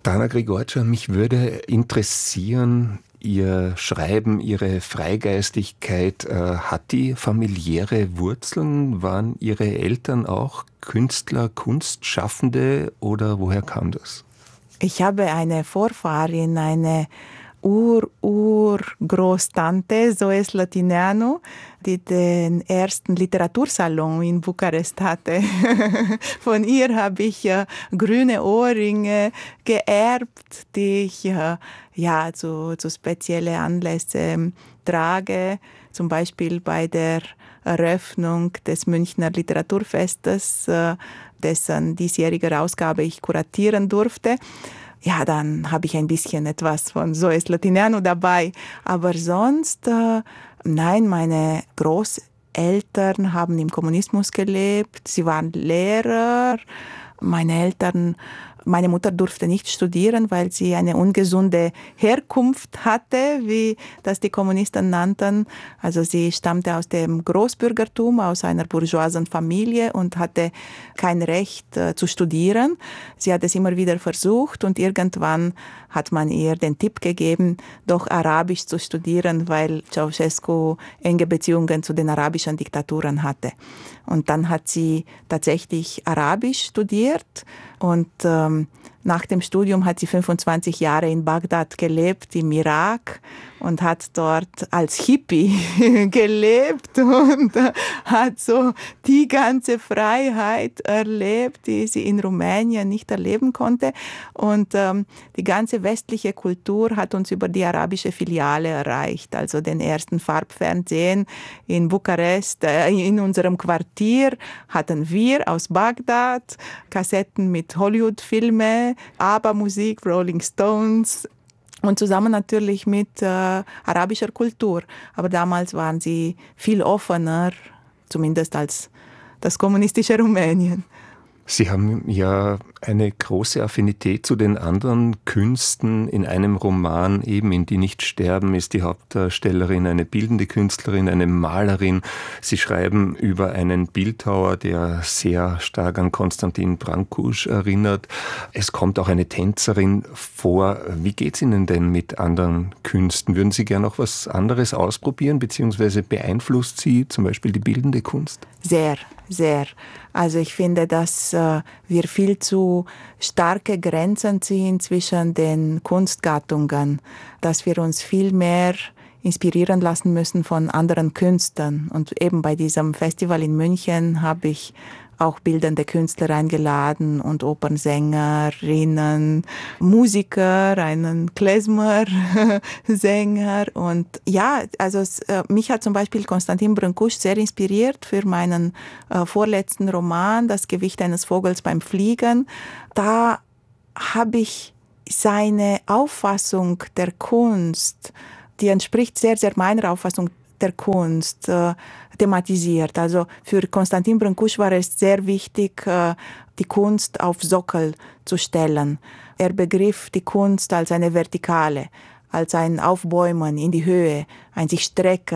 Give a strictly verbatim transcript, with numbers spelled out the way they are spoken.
Dana Grigorcia, mich würde interessieren, Ihr Schreiben, Ihre Freigeistigkeit, äh, hat die familiäre Wurzeln? Waren Ihre Eltern auch Künstler, Kunstschaffende oder woher kam das? Ich habe eine Vorfahrin, eine Ur-Ur-Großtante, Zoe Slatineanu, die den ersten Literatursalon in Bukarest hatte. Von ihr habe ich äh, grüne Ohrringe geerbt, die ich äh, ja, zu, zu speziellen Anlässen trage. Zum Beispiel bei der Eröffnung des Münchner Literaturfestes, äh, dessen diesjährige Ausgabe ich kuratieren durfte. Ja, dann habe ich ein bisschen etwas von Zoe Slatineanu dabei. Aber sonst, äh, nein, meine Großeltern haben im Kommunismus gelebt. Sie waren Lehrer. Meine Eltern, meine Mutter durfte nicht studieren, weil sie eine ungesunde Herkunft hatte, wie das die Kommunisten nannten. Also sie stammte aus dem Großbürgertum, aus einer bourgeoisen Familie und hatte kein Recht äh, zu studieren. Sie hat es immer wieder versucht und irgendwann hat man ihr den Tipp gegeben, doch Arabisch zu studieren, weil Ceausescu enge Beziehungen zu den arabischen Diktaturen hatte. Und dann hat sie tatsächlich Arabisch studiert und ähm, nach dem Studium hat sie fünfundzwanzig Jahre in Bagdad gelebt, im Irak, und hat dort als Hippie gelebt und hat so die ganze Freiheit erlebt, die sie in Rumänien nicht erleben konnte. Und ähm, die ganze westliche Kultur hat uns über die arabische Filiale erreicht, also den ersten Farbfernsehen in Bukarest, äh, in unserem Quartier hatten wir aus Bagdad Kassetten mit Hollywood-Filmen, ABBA-Musik, Rolling Stones und zusammen natürlich mit äh, arabischer Kultur. Aber damals waren sie viel offener, zumindest als das kommunistische Rumänien. Sie haben ja eine große Affinität zu den anderen Künsten. In einem Roman, eben in Die nicht sterben, ist die Hauptdarstellerin eine bildende Künstlerin, eine Malerin. Sie schreiben über einen Bildhauer, der sehr stark an Konstantin Brâncuș erinnert. Es kommt auch eine Tänzerin vor. Wie geht's Ihnen denn mit anderen Künsten? Würden Sie gerne auch was anderes ausprobieren, beziehungsweise beeinflusst Sie zum Beispiel die bildende Kunst? Sehr, sehr. Also ich finde, dass äh, wir viel zu starke Grenzen ziehen zwischen den Kunstgattungen, dass wir uns viel mehr inspirieren lassen müssen von anderen Künstlern. Und eben bei diesem Festival in München habe ich auch bildende Künstler eingeladen und Opernsängerinnen, Musiker, einen Klezmer-Sänger. Und ja, also es, äh, mich hat zum Beispiel Konstantin Brâncuș sehr inspiriert für meinen äh, vorletzten Roman, Das Gewicht eines Vogels beim Fliegen. Da habe ich seine Auffassung der Kunst, die entspricht sehr, sehr meiner Auffassung der Kunst, äh, thematisiert. Also für Konstantin Brâncuș war es sehr wichtig, äh, die Kunst auf Sockel zu stellen. Er begriff die Kunst als eine Vertikale, als ein Aufbäumen in die Höhe, ein sich strecken.